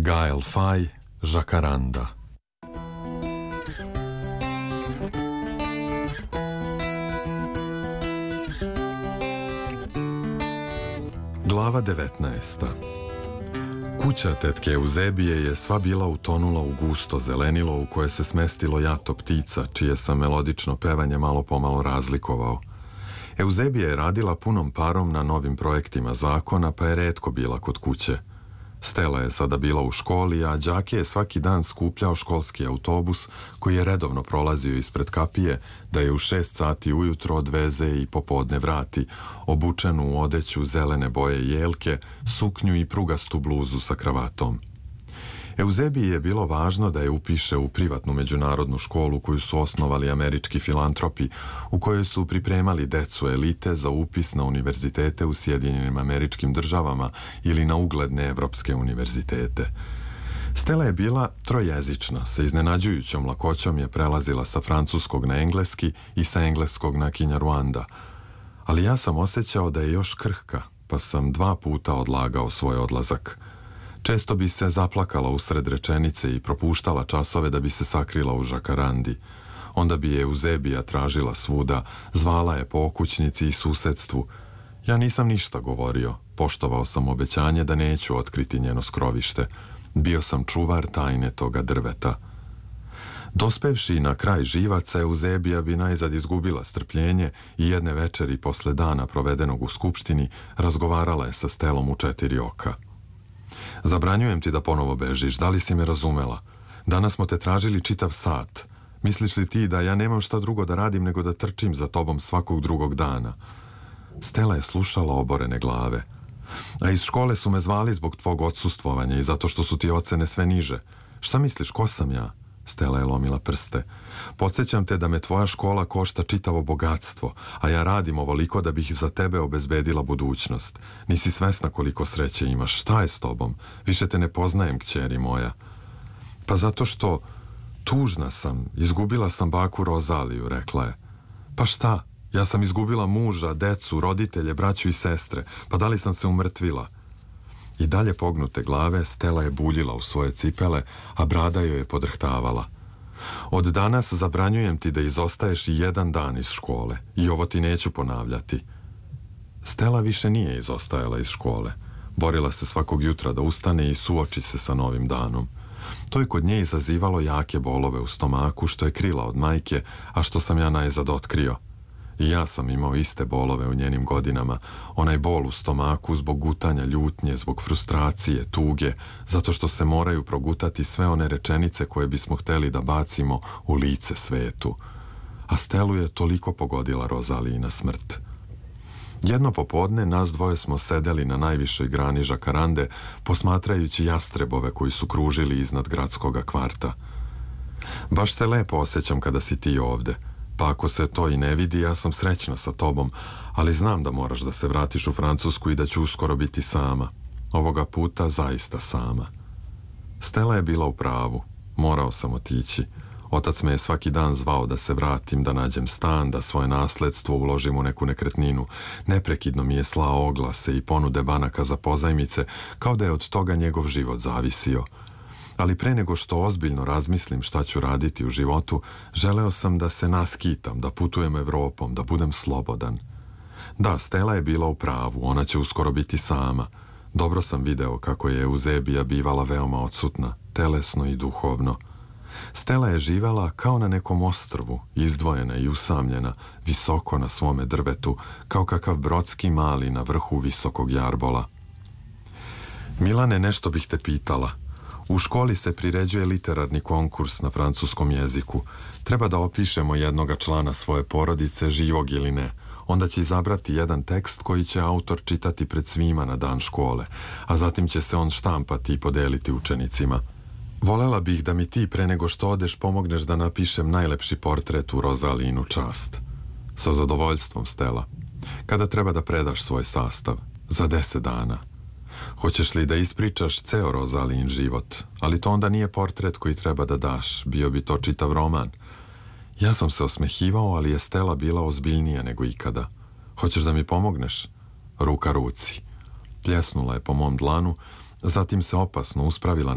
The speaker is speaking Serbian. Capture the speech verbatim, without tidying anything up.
Gael Fay, Žakaranda. Glava devetnaesta. Kuća tetke Euzebije je sva bila utonula u gusto zelenilo u koje se smestilo jato ptica, čije sam melodično pevanje malo pomalo razlikovao. Euzebija je radila punom parom na novim projektima zakona, pa je retko bila kod kuće. Stela je sada bila u školi, a đake je svaki dan skupljao školski autobus koji je redovno prolazio ispred kapije da je u šest sati ujutro odveze i popodne vrati, obučenu u odeću zelene boje jelke, suknju i prugastu bluzu sa kravatom. Euzebiji je bilo važno da je upiše u privatnu međunarodnu školu koju su osnovali američki filantropi, u kojoj su pripremali decu elite za upis na univerzitete u Sjedinjenim Američkim Državama ili na ugledne evropske univerzitete. Stela je bila trojezična, sa iznenađujućom lakoćom je prelazila sa francuskog na engleski i sa engleskog na kinjaruanda, ali ja sam osjećao da je još krhka, pa sam dva puta odlagao svoj odlazak. Često bi se zaplakala usred rečenice i propuštala časove da bi se sakrila u Žakarandi. Onda bi je Euzebija tražila svuda, zvala je po okućnici i susedstvu. Ja nisam ništa govorio, poštovao sam obećanje da neću otkriti njeno skrovište. Bio sam čuvar tajne toga drveta. Dospevši na kraj živaca, Euzebija bi najzad izgubila strpljenje i jedne večeri posle dana provedenog u skupštini razgovarala je sa Stelom u četiri oka. Zabranjujem ti da ponovo bežiš, da li si me razumela? Danas smo te tražili čitav sat. Misliš li ti da ja nemam šta drugo da radim nego da trčim za tobom svakog drugog dana? Stela je slušala oborene glave. A iz škole su me zvali zbog tvog odsustvovanja i zato što su ti ocene sve niže. Šta misliš, ko sam ja? Stela je lomila prste. Podsjećam te da me tvoja škola košta čitavo bogatstvo, a ja radim ovoliko da bih za tebe obezbedila budućnost. Nisi svesna koliko sreće imaš. Šta je s tobom? Više te ne poznajem, kćeri moja. Pa zato što tužna sam, izgubila sam baku Rozaliju, rekla je. Pa šta? Ja sam izgubila muža, decu, roditelje, braću i sestre. Pa da li sam se umrtvila? I dalje pognute glave, Stela je buljila u svoje cipele, a brada joj je podrhtavala. Od danas zabranjujem ti da izostaješ i jedan dan iz škole i ovo ti neću ponavljati. Stela više nije izostajala iz škole. Borila se svakog jutra da ustane i suoči se sa novim danom. To je kod nje izazivalo jake bolove u stomaku, što je krila od majke, a što sam ja najzad otkrio. I ja sam imao iste bolove u njenim godinama, onaj bol u stomaku zbog gutanja ljutnje, zbog frustracije, tuge, zato što se moraju progutati sve one rečenice koje bismo hteli da bacimo u lice svetu. A Stelu je toliko pogodila Rozalijina smrt. Jedno popodne nas dvoje smo sedeli na najvišoj grani Žakarande, posmatrajući jastrebove koji su kružili iznad gradskoga kvarta. Baš se lepo osjećam kada si ti ovde. Pa ako se to i ne vidi, ja sam srećna sa tobom, ali znam da moraš da se vratiš u Francusku i da ću uskoro biti sama. Ovoga puta zaista sama. Stela je bila u pravu. Morao sam otići. Otac me je svaki dan zvao da se vratim, da nađem stan, da svoje nasledstvo uložim u neku nekretninu. Neprekidno mi je slao oglase i ponude banaka za pozajmice, kao da je od toga njegov život zavisio. Ali pre nego što ozbiljno razmislim šta ću raditi u životu, želeo sam da se naskitam, da putujem Evropom, da budem slobodan. Da, Stela je bila u pravu, ona će uskoro biti sama. Dobro sam video kako je Euzebija bivala veoma odsutna, telesno i duhovno. Stela je živela kao na nekom ostrvu, izdvojena i usamljena, visoko na svome drvetu, kao kakav brodski mali na vrhu visokog jarbola. Milane, nešto bih te pitala. U školi se priređuje literarni konkurs na francuskom jeziku. Treba da opišemo jednoga člana svoje porodice, živog ili ne. Onda će izabrati jedan tekst koji će autor čitati pred svima na dan škole, a zatim će se on štampati i podeliti učenicima. Volela bih da mi ti pre nego što odeš pomogneš da napišem najlepši portret u Rozalijinu čast. Sa zadovoljstvom, Stela. Kada treba da predaš svoj sastav? Za deset dana. Hoćeš li da ispričaš ceo Rozalijin život? Ali to onda nije portret koji treba da daš, bio bi to čitav roman. Ja sam se osmehivao, ali je Stela bila ozbiljnija nego ikada. Hoćeš da mi pomogneš? Ruka ruci. Pljesnula je po mom dlanu, zatim se opasno uspravila